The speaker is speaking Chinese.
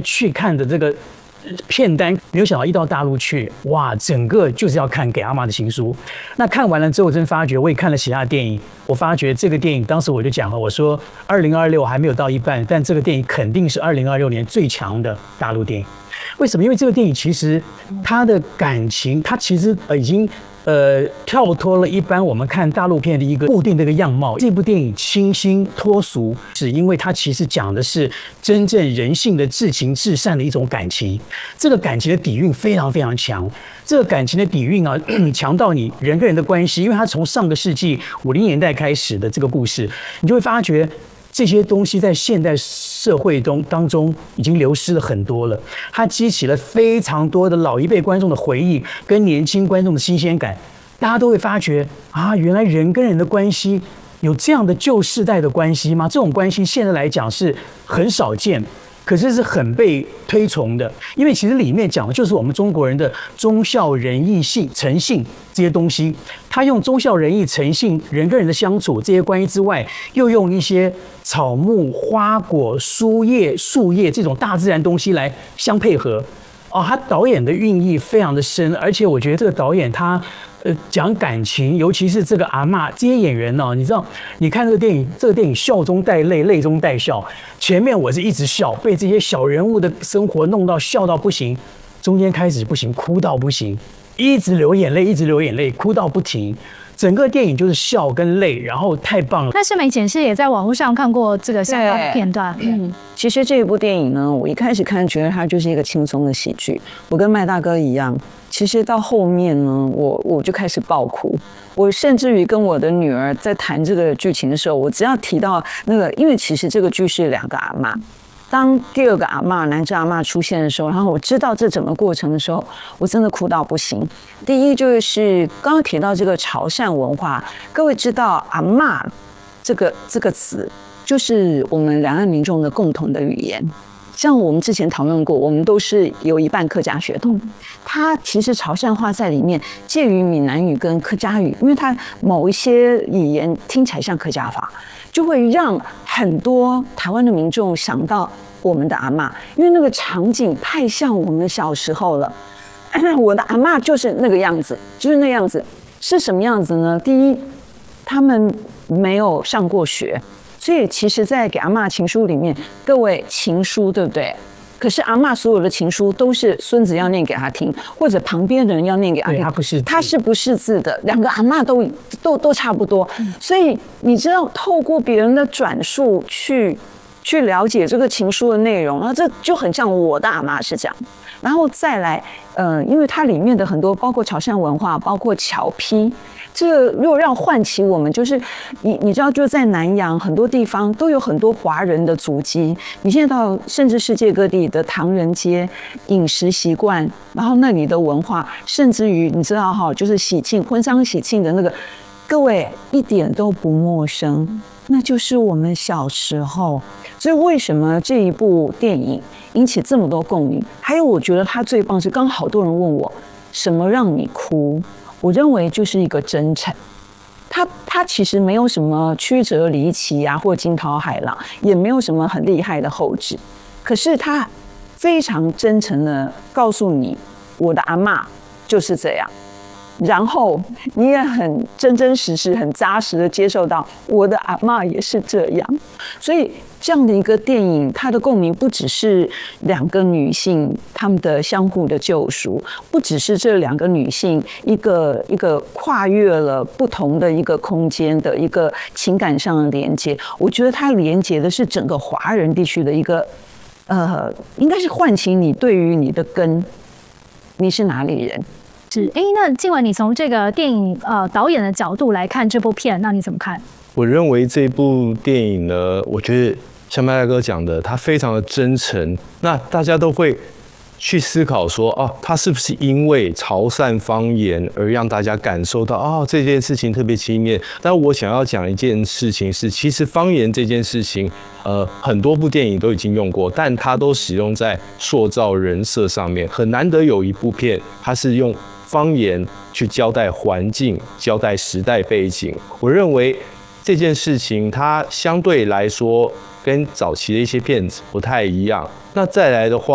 去看的这个片单，没有想到一到大陆去，哇，整个就是要看《给阿嬷的情书》。那看完了之后，我真发觉，我也看了其他电影，我发觉这个电影当时我就讲了，我说2026还没有到一半，但这个电影肯定是2026年最强的大陆电影。为什么？因为这个电影其实它的感情，它其实已经跳脱了一般我们看大陆片的一个固定的一个样貌。这部电影清新脱俗，是因为它其实讲的是真正人性的至情至善的一种感情。这个感情的底蕴非常非常强，这个感情的底蕴啊，强到你人跟人的关系，因为它从上个世纪50年代开始的这个故事，你就会发觉这些东西在现代社会当中已经流失了很多了，它激起了非常多的老一辈观众的回忆跟年轻观众的新鲜感。大家都会发觉啊，原来人跟人的关系有这样的旧世代的关系吗？这种关系现在来讲是很少见，可是是很被推崇的。因为其实里面讲的就是我们中国人的忠孝仁义信诚信这些东西。他用忠孝仁义诚信人跟人的相处这些关系之外，又用一些草木花果树叶这种大自然东西来相配合。哦，他导演的寓意非常的深，而且我觉得这个导演他讲感情，尤其是这个阿嬷这些演员呢，你知道，你看这个电影笑中带泪，泪中带笑。前面我是一直笑，被这些小人物的生活弄到笑到不行，中间开始不行，哭到不行，一直流眼泪，哭到不停。整个电影就是笑跟泪，然后太棒了。 那世美姐是也在网络上看过这个相关的片段。 其实这一部电影呢，我一开始看觉得它就是一个轻松的喜剧。我跟麦大哥一样，其实到后面呢，我就开始爆哭。我甚至于跟我的女儿在谈这个剧情的时候，我只要提到那个，因为其实这个剧是2个阿嬷。当第2个阿嬷南郑阿嬷出现的时候，然后我知道这整个过程的时候，我真的哭到不行。第一就是刚刚提到这个潮汕文化，各位知道阿嬷这个词就是我们两岸民众的共同的语言。像我们之前讨论过，我们都是有一半客家血统，它其实潮汕话在里面介于闽南语跟客家语，因为它某一些语言听起来像客家话，就会让很多台湾的民众想到我们的阿嬷，因为那个场景太像我们小时候了。我的阿嬷就是那个样子，就是那样子。是什么样子呢？第一，他们没有上过学，所以其实在给阿嬷情书里面，各位情书对不对？可是阿嬷所有的情书都是孙子要念给他听，或者旁边的人要念给他听。他是不识字的，2个阿嬷都差不多。所以你知道，透过别人的转述去了解这个情书的内容，然后这就很像我的阿嬷是这样。然后再来，因为它里面的很多，包括潮汕文化，包括侨批。这又让唤起我们，就是你知道，就在南洋很多地方都有很多华人的足迹。你现在到甚至世界各地的唐人街饮食习惯，然后那里的文化，甚至于你知道哈，就是喜庆婚丧喜庆的那个，各位一点都不陌生，那就是我们小时候。所以为什么这一部电影引起这么多共鸣？还有我觉得它最棒是，刚好多人问我什么让你哭。我认为就是一个真诚，他其实没有什么曲折离奇啊，或惊涛骇浪，也没有什么很厉害的后置，可是他非常真诚的告诉你，我的阿嬷就是这样，然后你也很真真实实、很扎实的接受到我的阿嬷也是这样，所以这样的一个电影，它的共鸣不只是2个女性她们的相互的救赎，不只是这2个女性一个跨越了不同的一个空间的一个情感上的连接，我觉得它连接的是整个华人地区的一个应该是唤起你对于你的根，你是哪里人。 是，那静文，你从这个电影导演的角度来看这部片，那你怎么看？ 我认为这部电影呢，我觉得像麦大哥讲的，它非常的真诚。那大家都会去思考说，它是不是因为潮汕方言而让大家感受到这件事情特别亲切？但我想要讲一件事情是，其实方言这件事情，很多部电影都已经用过，但它都使用在塑造人设上面，很难得有一部片它是用方言去交代环境、交代时代背景。我认为这件事情它相对来说跟早期的一些片子不太一样。那再来的话，